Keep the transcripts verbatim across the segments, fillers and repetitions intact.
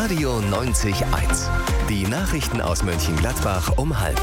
Radio neunzig eins. Die Nachrichten aus Mönchengladbach um halb.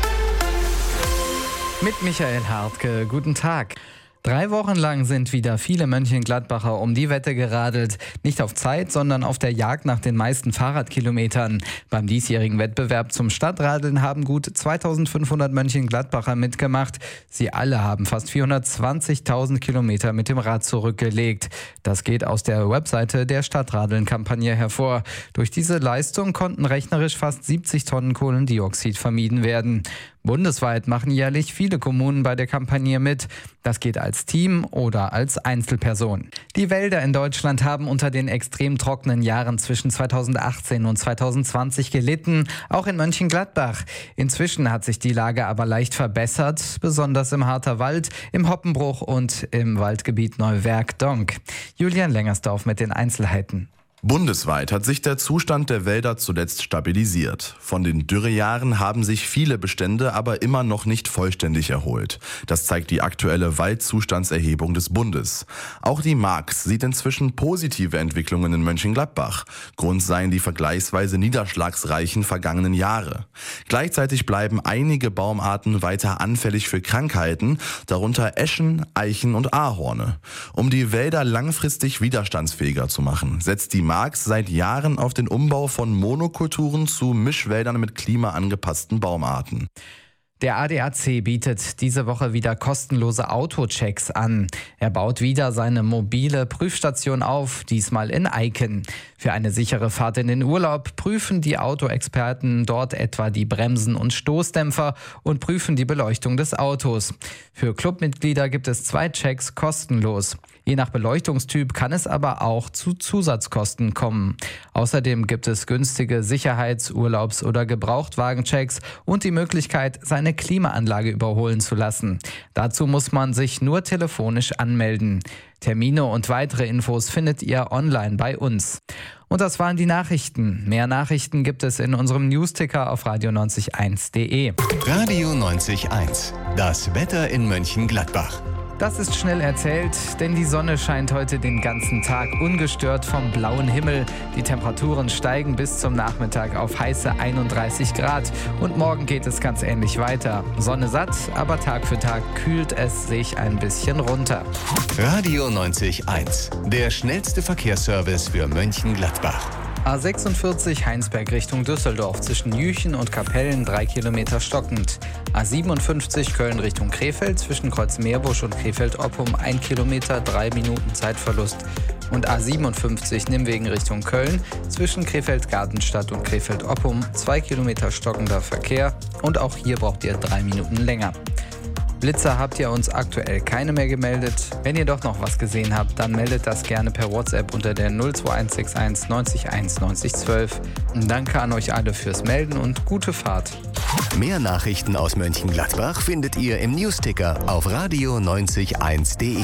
Mit Michael Hartke, guten Tag. Drei Wochen lang sind wieder viele Mönchengladbacher um die Wette geradelt. Nicht auf Zeit, sondern auf der Jagd nach den meisten Fahrradkilometern. Beim diesjährigen Wettbewerb zum Stadtradeln haben gut zweitausendfünfhundert Mönchengladbacher mitgemacht. Sie alle haben fast vierhundertzwanzigtausend Kilometer mit dem Rad zurückgelegt. Das geht aus der Webseite der Stadtradeln-Kampagne hervor. Durch diese Leistung konnten rechnerisch fast siebzig Tonnen Kohlendioxid vermieden werden. Bundesweit machen jährlich viele Kommunen bei der Kampagne mit. Das geht als Team oder als Einzelperson. Die Wälder in Deutschland haben unter den extrem trockenen Jahren zwischen zweitausendachtzehn und zweitausendzwanzig gelitten, auch in Mönchengladbach. Inzwischen hat sich die Lage aber leicht verbessert, besonders im Harterwald, im Hoppenbruch und im Waldgebiet Neuwerk-Donk. Julian Lengersdorf mit den Einzelheiten. Bundesweit hat sich der Zustand der Wälder zuletzt stabilisiert. Von den Dürrejahren haben sich viele Bestände aber immer noch nicht vollständig erholt. Das zeigt die aktuelle Waldzustandserhebung des Bundes. Auch die Marx sieht inzwischen positive Entwicklungen in Mönchengladbach. Grund seien die vergleichsweise niederschlagsreichen vergangenen Jahre. Gleichzeitig bleiben einige Baumarten weiter anfällig für Krankheiten, darunter Eschen, Eichen und Ahorne. Um die Wälder langfristig widerstandsfähiger zu machen, setzt die Marx seit Jahren auf den Umbau von Monokulturen zu Mischwäldern mit klimaangepassten Baumarten. Der A D A C bietet diese Woche wieder kostenlose Autochecks an. Er baut wieder seine mobile Prüfstation auf, diesmal in Eiken. Für eine sichere Fahrt in den Urlaub prüfen die Autoexperten dort etwa die Bremsen und Stoßdämpfer und prüfen die Beleuchtung des Autos. Für Clubmitglieder gibt es zwei Checks kostenlos. Je nach Beleuchtungstyp kann es aber auch zu Zusatzkosten kommen. Außerdem gibt es günstige Sicherheits-, Urlaubs- oder Gebrauchtwagenchecks und die Möglichkeit, seine Klimaanlage überholen zu lassen. Dazu muss man sich nur telefonisch anmelden. Termine und weitere Infos findet ihr online bei uns. Und das waren die Nachrichten. Mehr Nachrichten gibt es in unserem Newsticker auf radio neunzig eins punkt de. Radio neunzig eins. Das Wetter in Mönchengladbach. Das ist schnell erzählt, denn die Sonne scheint heute den ganzen Tag ungestört vom blauen Himmel. Die Temperaturen steigen bis zum Nachmittag auf heiße einunddreißig Grad. Und morgen geht es ganz ähnlich weiter. Sonne satt, aber Tag für Tag kühlt es sich ein bisschen runter. Radio neunzig eins. Der schnellste Verkehrsservice für Mönchengladbach. A sechsundvierzig Heinsberg Richtung Düsseldorf zwischen Jüchen und Kapellen drei Kilometer stockend. A siebenundfünfzig Köln Richtung Krefeld zwischen Kreuzmeerbusch und Krefeld-Oppum ein Kilometer, drei Minuten Zeitverlust. Und A siebenundfünfzig Nimwegen Richtung Köln zwischen Krefeld-Gartenstadt und Krefeld-Oppum zwei Kilometer stockender Verkehr. Und auch hier braucht ihr drei Minuten länger. Blitzer habt ihr uns aktuell keine mehr gemeldet. Wenn ihr doch noch was gesehen habt, dann meldet das gerne per WhatsApp unter der null zwei eins sechs eins neun eins neun eins ein zwei. Danke an euch alle fürs Melden und gute Fahrt. Mehr Nachrichten aus Mönchengladbach findet ihr im Newsticker auf radio neunzig eins punkt de.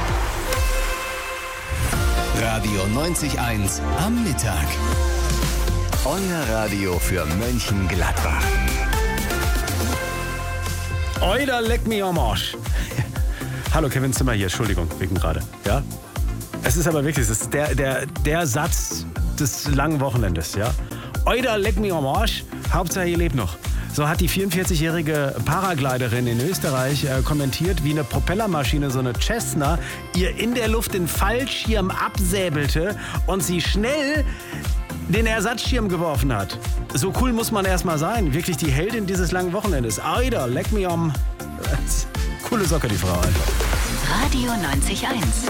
Radio neunzig eins am Mittag. Euer Radio für Mönchengladbach. Oida, leck mich am Arsch. Hallo, Kevin Zimmer hier, Entschuldigung, wegen gerade. Ja? Es ist aber wirklich, es ist der, der, der Satz des langen Wochenendes. Ja? Oida, leck mich am Arsch, Hauptsache ihr lebt noch. So hat die vierundvierzigjährige Paragliderin in Österreich äh, kommentiert, wie eine Propellermaschine, so eine Cessna, ihr in der Luft den Fallschirm absäbelte und sie schnell den Ersatzschirm geworfen hat. So cool muss man erstmal sein. Wirklich die Heldin dieses langen Wochenendes. Aida, leck mich am... Coole Socke, die Frau einfach. Radio neunzig eins.